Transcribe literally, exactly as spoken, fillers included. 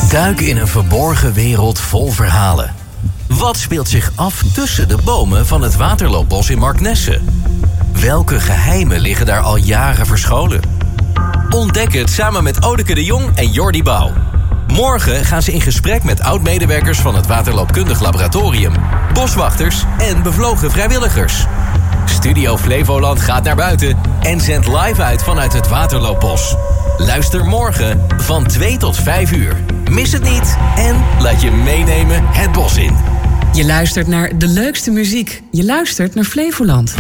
Duik in een verborgen wereld vol verhalen. Wat speelt zich af tussen de bomen van het Waterloopbos in Marknesse? Welke geheimen liggen daar al jaren verscholen? Ontdek het samen met Odeke de Jong en Jordi Bouw. Morgen gaan ze in gesprek met oud-medewerkers van het Waterloopkundig Laboratorium, boswachters en bevlogen vrijwilligers. Studio Flevoland gaat naar buiten en zendt live uit vanuit het Waterloopbos. Luister morgen van twee tot vijf uur. Mis het niet en laat je meenemen het bos in. Je luistert naar de leukste muziek. Je luistert naar Flevoland.